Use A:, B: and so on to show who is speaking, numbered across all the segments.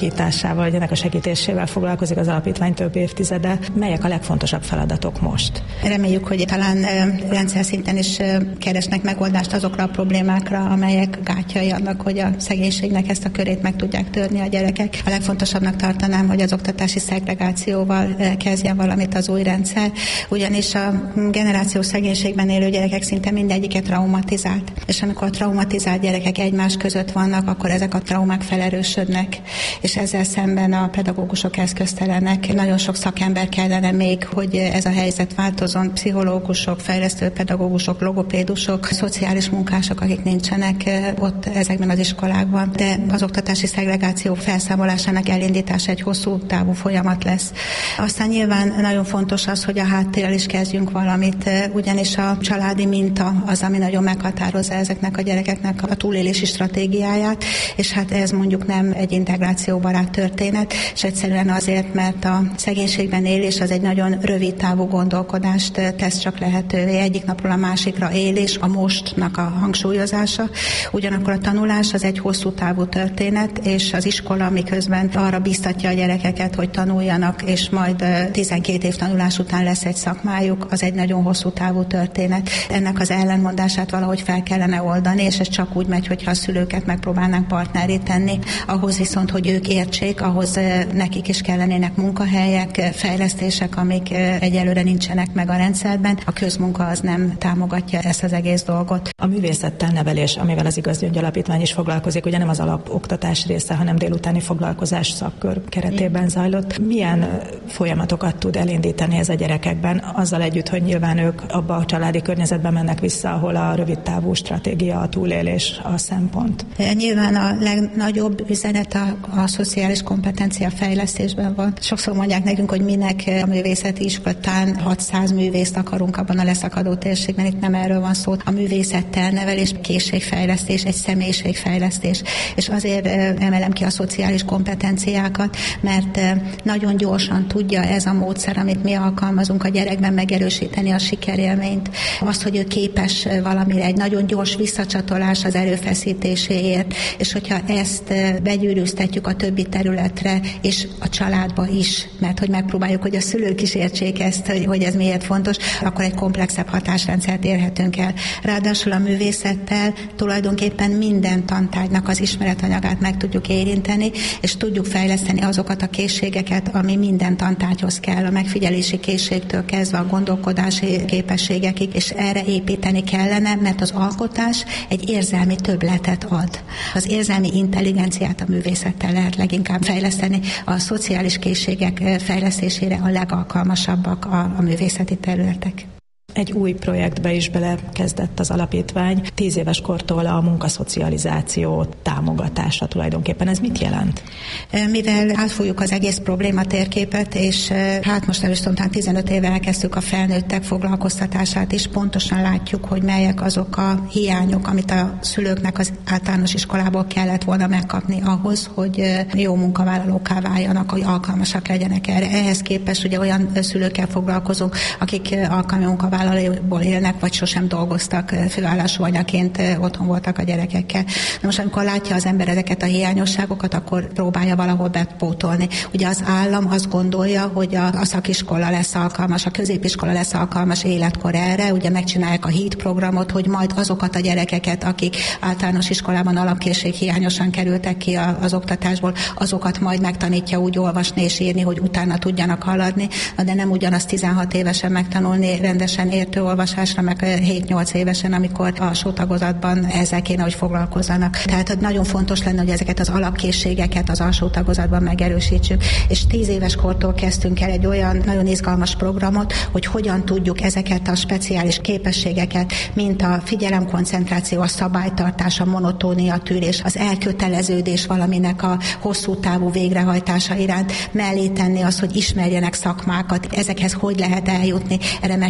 A: Vagy ennek a segítésével foglalkozik az alapítvány több évtizede. Melyek a legfontosabb feladatok most?
B: Reméljük, hogy talán rendszer szinten is keresnek megoldást azokra a problémákra, amelyek gátjai annak, hogy a szegénységnek ezt a körét meg tudják törni a gyerekek. A legfontosabbnak tartanám, hogy az oktatási szegregációval kezdjen valamit az új rendszer, ugyanis a generációs szegénységben élő gyerekek szinte mindegyiket traumatizált. És amikor a traumatizált gyerekek egymás között vannak, akkor ezek a traumák felerősödnek. És ezzel szemben a pedagógusok eszköztelenek. Nagyon sok szakember kellene még, hogy ez a helyzet változzon. Pszichológusok, fejlesztő pedagógusok, logopédusok, szociális munkások, akik nincsenek ott ezekben az iskolákban. De az oktatási szegregáció felszámolásának elindítása egy hosszú távú folyamat lesz. Aztán nyilván nagyon fontos az, hogy a háttérrel is kezdjünk valamit, ugyanis a családi minta az, ami nagyon meghatározza ezeknek a gyerekeknek a túlélési stratégiáját, és hát ez mondjuk nem egy integrációbarát történet, és egyszerűen azért, mert a szegénységben élés az egy nagyon rövid távú gondolkodást tesz csak lehetővé, egyik napról a másikra élés, a mostnak a hangsúlyozása, ugyanakkor a tanulás az egy hosszú távú történet, és az iskola miközben arra biztatja a gyerekeket, hogy tanuljanak, és majd 12 év tanulás után lesz egy szakmájuk, az egy nagyon hosszú távú történet. Ennek az ellentmondását valahogy fel kellene oldani, és ez csak úgy megy, hogyha a szülőket megpróbálnánk partnerré tenni, ahhoz viszont, hogy ők értsék, ahhoz nekik is kellenének munkahelyek, fejlesztések, amik egyelőre nincsenek meg a rendszerben. A közmunka az nem támogatja ezt az egész dolgot.
A: A művészettel nevelés, amivel az Igaz Gyöngy Alapítvány is foglalkozik, ugye nem az alapoktatás része, hanem délutáni foglalkozás szakkör keretében zajlott. Milyen folyamatokat tud elindítani ez a gyerekekben, azzal együtt, hogy nyilván ők abba a családi környezetbe mennek vissza, ahol a rövidtávú stratégia, a túlélés a szempont?
B: Nyilván a legnagyobb üzenet a szociális kompetencia fejlesztésben van. Sokszor mondják nekünk, hogy minek a művészeti iskolán 600 művészt akarunk abban a leszakadó térségben, itt nem erről van szó. A művészettel nevelés, készségfejlesztés, egy személyiségfejlesztés. És azért emelem ki a szociális kompetenciákat, mert nagyon gyorsan tudja ez a módszer, amit mi alkalmazunk a gyerekben megerősíteni a sikerélményt. Azt, hogy ő képes valamire, egy nagyon gyors visszacsatolás az erőfeszítéséért, és hogyha ezt begyűrűztetjük a többi területre, és a családba is, mert hogy megpróbáljuk, hogy a szülők is értsék ezt, hogy ez miért fontos, akkor egy komplexebb hatásrendszert érhetünk el. Ráadásul a művészettel tulajdonképpen minden tantárgynak az ismeretanyagát meg tudjuk érinteni, és tudjuk fejleszteni azokat a készségeket, ami minden tantárgyhoz kell, a megfigyelési készségtől kezdve a gondolkodási képességekig, és erre építeni kellene, mert az alkotás egy érzelmi többletet ad. Az érzelmi intelligenciát a művészettel lehet leginkább fejleszteni, a szociális készségek fejlesztésére a legalkalmasabbak a művészeti területek.
A: Egy új projektbe is belekezdett az alapítvány. 10 éves kortól a munkaszocializáció támogatása tulajdonképpen. Ez mit jelent?
B: Mivel átfújjuk az egész problématérképet, és hát most először 15 éve elkezdtük a felnőttek foglalkoztatását is, pontosan látjuk, hogy melyek azok a hiányok, amit a szülőknek az általános iskolából kellett volna megkapni ahhoz, hogy jó munkavállalóká váljanak, hogy alkalmasak legyenek erre. Ehhez képest ugye olyan szülőkkel foglalkozunk, akik alkalmi munkavállalóból élnek, vagy sosem dolgoztak, főállású anyaként otthon voltak a gyerekekkel. Na most, amikor látja az ember ezeket a hiányosságokat, akkor próbálja valahol bepótolni. Ugye az állam azt gondolja, hogy a szakiskola lesz alkalmas, a középiskola lesz alkalmas életkor erre, ugye megcsinálják a HEAT programot, hogy majd azokat a gyerekeket, akik általános iskolában alapkészség hiányosan kerültek ki az oktatásból, azokat majd megtanítja úgy olvasni és írni, hogy utána tudjanak haladni, de nem ugyanaz 16 évesen megtanulni rendesen értő olvasásra, meg 7-8 évesen, amikor alsó tagozatban ezzel kéne, hogy foglalkozzanak. Tehát nagyon fontos lenne, hogy ezeket az alapkészségeket az alsó tagozatban megerősítsük, és 10 éves kortól kezdtünk el egy olyan nagyon izgalmas programot, hogy hogyan tudjuk ezeket a speciális képességeket, mint a figyelemkoncentráció, a szabálytartás, a monotónia tűrés, az elköteleződés valaminek a hosszú távú végrehajtása iránt mellé tenni azt, hogy ismerjenek szakmákat, ezekhez hogy lehet eljutni, erre meg kell tanítani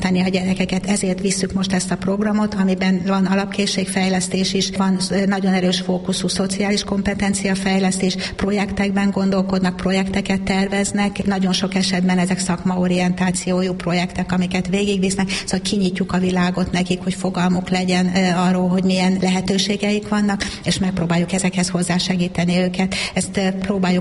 B: irányítani a gyerekeket. Ezért visszük most ezt a programot, amiben van alapkészségfejlesztés is, van nagyon erős fókuszú szociális kompetenciafejlesztés, projektekben gondolkodnak, projekteket terveznek, nagyon sok esetben ezek szakmaorientációjú projektek, amiket végigvisznek, szóval kinyitjuk a világot nekik, hogy fogalmuk legyen arról, hogy milyen lehetőségeik vannak, és megpróbáljuk ezekhez hozzásegíteni őket. Ezt próbáljuk